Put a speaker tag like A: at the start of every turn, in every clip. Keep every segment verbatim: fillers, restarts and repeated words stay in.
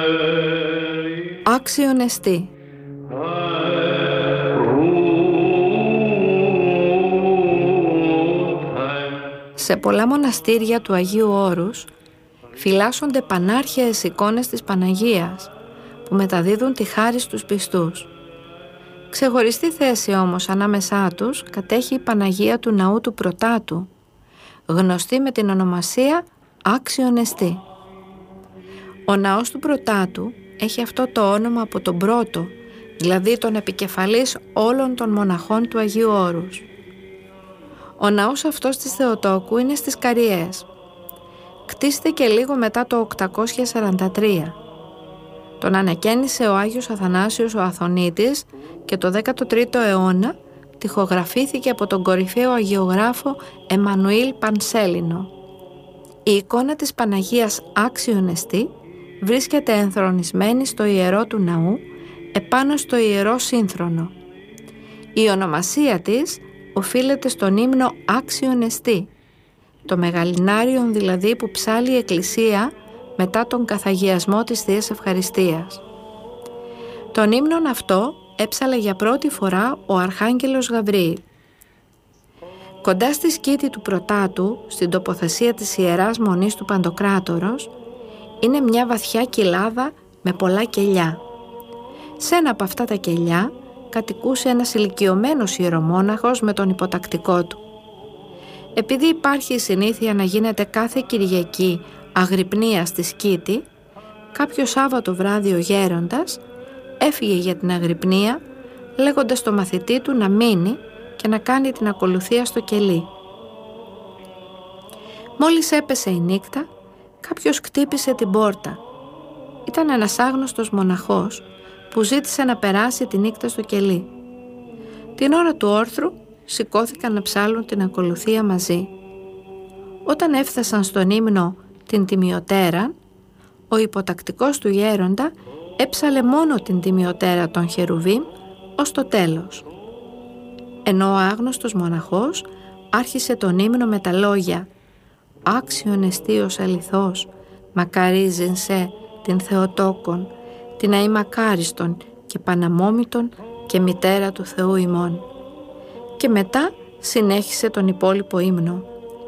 A: Άξιον εστί. Σε πολλά μοναστήρια του Αγίου Όρους φυλάσσονται πανάρχαιες εικόνες της Παναγίας που μεταδίδουν τη χάρη στους πιστούς. Ξεχωριστή θέση όμως ανάμεσά τους κατέχει η Παναγία του Ναού του Πρωτάτου, γνωστή με την ονομασία Άξιον εστί. Ο Ναός του Πρωτάτου έχει αυτό το όνομα από τον πρώτο, δηλαδή τον επικεφαλής όλων των μοναχών του Αγίου Όρους. Ο ναός αυτός της Θεοτόκου είναι στις Καριές. Κτίστηκε λίγο μετά το οκτακόσια σαράντα τρία. Τον ανακαίνισε ο Άγιος Αθανάσιος ο Αθωνίτης και το δέκατο τρίτο αιώνα τοιχογραφήθηκε από τον κορυφαίο αγιογράφο Εμμανουήλ Πανσέλινο. Η εικόνα της Παναγίας Άξιον εστί βρίσκεται ενθρονισμένη στο ιερό του ναού επάνω στο ιερό σύνθρονο. Η ονομασία της οφείλεται στον ύμνο Άξιον εστί, το μεγαλινάριον δηλαδή που ψάλλει η Εκκλησία μετά τον καθαγιασμό της Θείας Ευχαριστίας. Τον ύμνον αυτό έψαλε για πρώτη φορά ο Αρχάγγελος Γαβρիήλ. Κοντά στη σκήτη του Πρωτάτου, στην τοποθεσία της Ιεράς Μονής του Παντοκράτορος, είναι μια βαθιά κοιλάδα με πολλά κελιά. Σε ένα από αυτά τα κελιά κατοικούσε ένας ηλικιωμένος ιερομόναχος με τον υποτακτικό του. Επειδή υπάρχει η συνήθεια να γίνεται κάθε Κυριακή αγρυπνία στη σκήτη, κάποιο Σάββατο βράδυ ο γέροντας έφυγε για την αγρυπνία λέγοντας στο μαθητή του να μείνει και να κάνει την ακολουθία στο κελί. Μόλις έπεσε η νύχτα, κάποιος χτύπησε την πόρτα. Ήταν ένας άγνωστος μοναχός που ζήτησε να περάσει τη νύχτα στο κελί. Την ώρα του όρθρου σηκώθηκαν να ψάλουν την ακολουθία μαζί. Όταν έφτασαν στον ύμνο την Τιμιωτέραν, ο υποτακτικός του γέροντα έψαλε μόνο την Τιμιωτέρα των Χερουβίμ ως το τέλος. Ενώ ο άγνωστος μοναχός άρχισε τον ύμνο με τα λόγια «Άξιον εστίος αληθώς, μακαρίζειν σε την Θεοτόκον, την αημακάριστον και παναμόμητον και μητέρα του Θεού ημών». Και μετά συνέχισε τον υπόλοιπο ύμνο.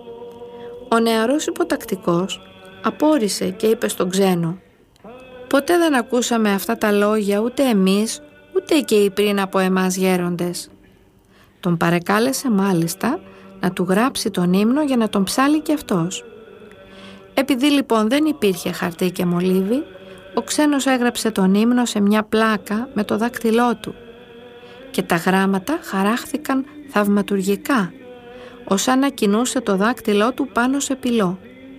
A: Ο νεαρός υποτακτικός απόρρισε και είπε στον ξένο «Ποτέ δεν ακούσαμε αυτά τα λόγια ούτε εμείς, ούτε και οι πριν από εμάς γέροντες». Τον παρεκάλεσε μάλιστα να του γράψει τον ύμνο για να τον ψάλει και αυτός. Επειδή λοιπόν δεν υπήρχε χαρτί και μολύβι, ο ξένος έγραψε τον ύμνο σε μια πλάκα με το δάκτυλό του και τα γράμματα χαράχθηκαν θαυματουργικά, ως αν να κινούσε το δάκτυλό του πάνω σε πυλό.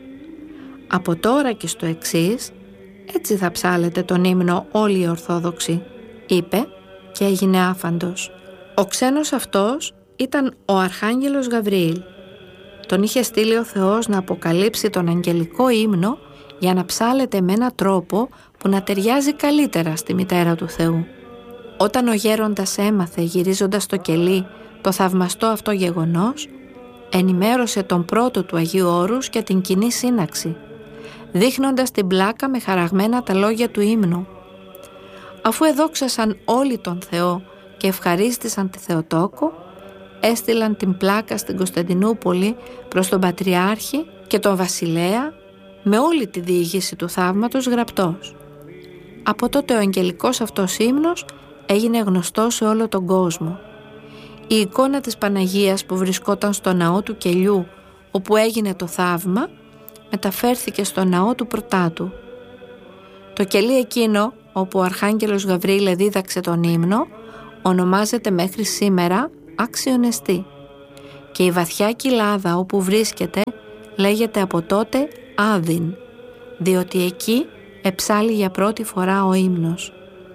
A: Από τώρα και στο εξής, έτσι θα ψάλετε τον ύμνο όλοι οι Ορθόδοξοι, είπε και έγινε άφαντος. Ο ξένος αυτός ήταν ο Αρχάγγελος Γαβρիήλ. Τον είχε στείλει ο Θεός να αποκαλύψει τον αγγελικό ύμνο για να ψάλετε με έναν τρόπο που να ταιριάζει καλύτερα στη μητέρα του Θεού. Όταν ο γέροντας έμαθε γυρίζοντας στο κελί το θαυμαστό αυτό γεγονός, ενημέρωσε τον πρώτο του Αγίου Όρους για την κοινή σύναξη, δείχνοντας την πλάκα με χαραγμένα τα λόγια του ύμνου. Αφού εδόξασαν όλοι τον Θεό και ευχαρίστησαν τη Θεοτόκο, έστειλαν την πλάκα στην Κωνσταντινούπολη προς τον Πατριάρχη και τον Βασιλέα με όλη τη διήγηση του θαύματος γραπτός. Από τότε ο αγγελικός αυτός ύμνος έγινε γνωστό σε όλο τον κόσμο. Η εικόνα της Παναγίας που βρισκόταν στο ναό του κελιού όπου έγινε το θαύμα μεταφέρθηκε στο ναό του Πρωτάτου. Το κελί εκείνο όπου ο Αρχάγγελος Γαβρիήλ δίδαξε τον ύμνο ονομάζεται μέχρι σήμερα Άξιον εστί και η βαθιά κοιλάδα όπου βρίσκεται λέγεται από τότε Άδειν, διότι εκεί εψάλλει για πρώτη φορά ο ύμνος.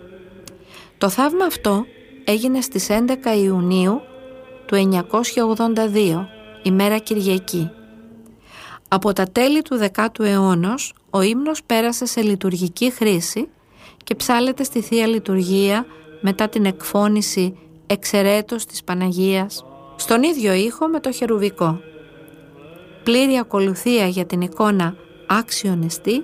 A: Το θαύμα αυτό έγινε στις έντεκα Ιουνίου του εννιακόσια ογδόντα δύο, ημέρα Κυριακή. Από τα τέλη του δεκάτου αιώνος ο ύμνος πέρασε σε λειτουργική χρήση και ψάλλεται στη Θεία Λειτουργία μετά την εκφώνηση «Εξαιρέτως της Παναγίας» στον ίδιο ήχο με το χερουβικό. Πλήρη ακολουθία για την εικόνα Άξιον εστί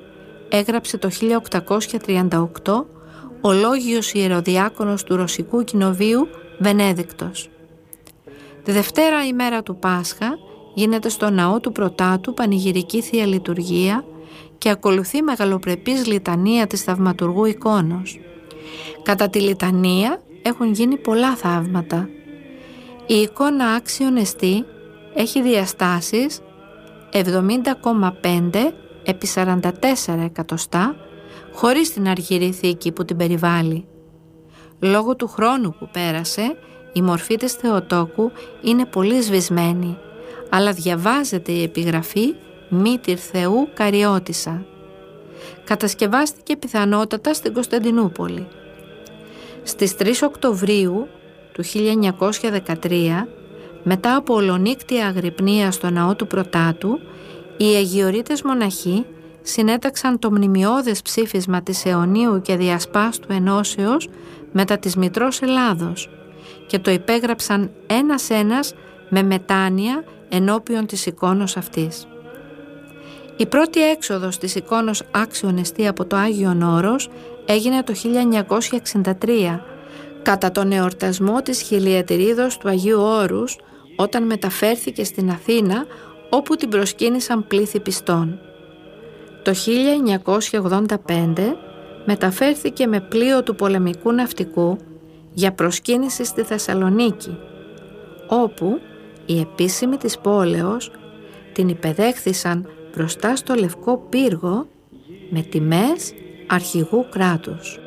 A: έγραψε το χίλια οκτακόσια τριάντα οκτώ ο λόγιος ιεροδιάκονος του Ρωσικού Κοινοβείου Βενέδικτος. Τη Δευτέρα ημέρα του Πάσχα γίνεται στο ναό του Πρωτάτου πανηγυρική Θεία Λειτουργία και ακολουθεί μεγαλοπρεπής λιτανία της θαυματουργού εικόνος. Κατά τη λιτανία έχουν γίνει πολλά θαύματα. Η εικόνα άξιον εστί έχει διαστάσεις εβδομήντα κόμμα πέντε επί σαράντα τέσσερα εκατοστά χωρίς την αργυρή θήκη που την περιβάλλει. Λόγω του χρόνου που πέρασε, η μορφή της Θεοτόκου είναι πολύ σβησμένη, αλλά διαβάζεται η επιγραφή «Μήτηρ Θεού Καριώτισσα». Κατασκευάστηκε πιθανότατα στην Κωνσταντινούπολη. Στις τρεις Οκτωβρίου του χίλια εννιακόσια δεκατρία, μετά από ολονύκτια αγρυπνία στο ναό του Πρωτάτου, οι Αιγιορείτες μοναχοί συνέταξαν το μνημιώδες ψήφισμα της αιωνίου και διασπάστου ενώσεως μετά της Μητρός Ελλάδος και το υπέγραψαν ένας-ένας με μετάνοια ενώπιον της εικόνος αυτής. Η πρώτη έξοδος της εικόνος άξιον εστί από το Άγιον Όρος έγινε το χίλια εννιακόσια εξήντα τρία κατά τον εορτασμό της χιλιετηρίδος του Αγίου Όρους, όταν μεταφέρθηκε στην Αθήνα, όπου την προσκύνησαν πλήθη πιστών. Το χίλια εννιακόσια ογδόντα πέντε μεταφέρθηκε με πλοίο του πολεμικού ναυτικού για προσκύνηση στη Θεσσαλονίκη, όπου οι επίσημοι της πόλεως την υπεδέχθησαν μπροστά στο Λευκό Πύργο με τιμές αρχηγού κράτους.